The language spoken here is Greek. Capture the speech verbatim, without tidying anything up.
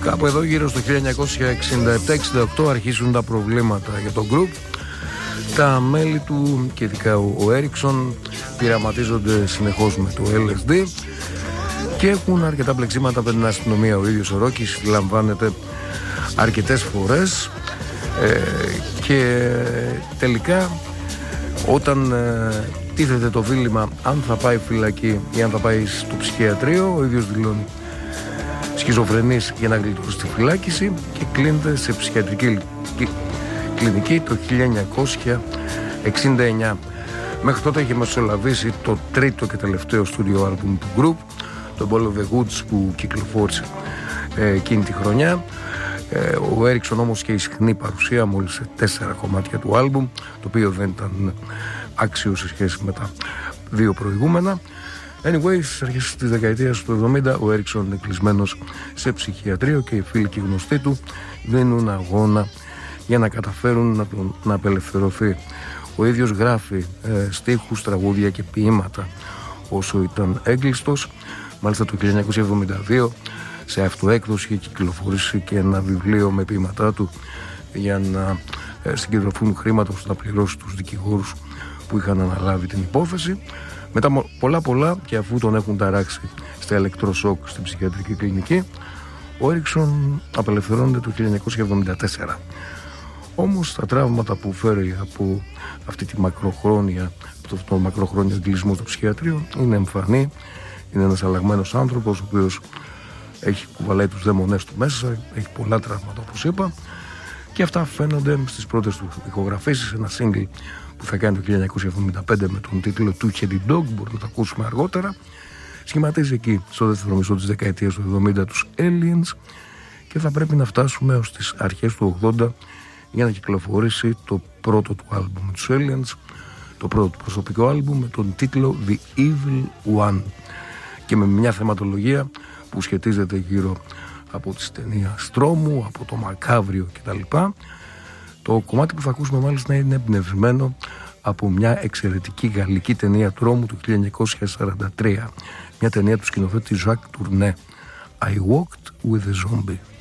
Κάπου εδώ γύρω στο χίλια εννιακόσια εξήντα επτά εξήντα οκτώ αρχίζουν τα προβλήματα για το group. Τα μέλη του και ειδικά ο Έριξον πειραματίζονται συνεχώς με το ελ ες ντι και έχουν αρκετά πλεξίματα με την αστυνομία. Ο ίδιος ο Ρόκης λαμβάνεται αρκετές φορές ε, και τελικά όταν ε, τίθεται το δίλημμα αν θα πάει φυλακή ή αν θα πάει στο ψυχιατρίο, ο ίδιος δηλώνει σχιζοφρενής για να γλιτώσει τη φυλάκιση και κλείνεται σε ψυχιατρική κλινική το χίλια εννιακόσια εξήντα εννιά. Μέχρι τότε είχε μεσολαβήσει το τρίτο και τελευταίο στούντιο άλμπουμ του group, το Ball of the Woods, που κυκλοφόρησε ε, εκείνη τη χρονιά. Ε, ο Έριξον όμως και η συχνή παρουσία μόλις σε τέσσερα κομμάτια του άλμπουμ, το οποίο δεν ήταν άξιο σε σχέση με τα δύο προηγούμενα. Anyway, στις αρχές της δεκαετίας του εβδομήντα ο Έριξον είναι κλεισμένος σε ψυχιατρίο και οι φίλοι και οι γνωστοί του δίνουν αγώνα για να καταφέρουν να, τον, να απελευθερωθεί. Ο ίδιος γράφει ε, στίχους, τραγούδια και ποίηματα όσο ήταν έγκλειστος. Μάλιστα το χίλια εννιακόσια εβδομήντα δύο σε αυτοέκδοση είχε κυκλοφορήσει και ένα βιβλίο με ποίηματά του για να ε, συγκεντρωθούν χρήματα ώστε να πληρώσει τους δικηγόρους που είχαν αναλάβει την υπόθεση. Μετά πολλά πολλά και αφού τον έχουν ταράξει στα ηλεκτροσόκ στην ψυχιατρική κλινική, ο Έριξον απελευθερώνεται το χίλια εννιακόσια εβδομήντα τέσσερα. Όμως τα τραύματα που φέρει από αυτή τη μακροχρόνια, αυτό το μακροχρόνιο εγκλεισμό στο ψυχιατρίο είναι εμφανή. Είναι ένας αλλαγμένος άνθρωπος, ο οποίος έχει κουβαλάει τους δαίμονές του μέσα, έχει πολλά τραύματα όπως είπα, και αυτά φαίνονται στις πρώτες του ηχογραφήσεις. Ένα single που θα κάνει το χίλια εννιακόσια εβδομήντα πέντε με τον τίτλο Two Headed Dog, μπορούμε να το ακούσουμε αργότερα. Σχηματίζει εκεί στο δεύτερο μισό της δεκαετίας του εβδομήντα τους Aliens και θα πρέπει να φτάσουμε ως τις αρχές του ογδόντα για να κυκλοφορήσει το πρώτο του άλμπουμ με τους Aliens, το πρώτο του προσωπικό άλμπουμ με τον τίτλο The Evil One και με μια θεματολογία που σχετίζεται γύρω από τις ταινίες τρόμου, από το μακάβριο κτλ. Το κομμάτι που θα ακούσουμε μάλιστα είναι εμπνευσμένο από μια εξαιρετική γαλλική ταινία τρόμου του χίλια εννιακόσια σαράντα τρία, μια ταινία του σκηνοθέτη Jacques Tourneur, I Walked with a Zombie.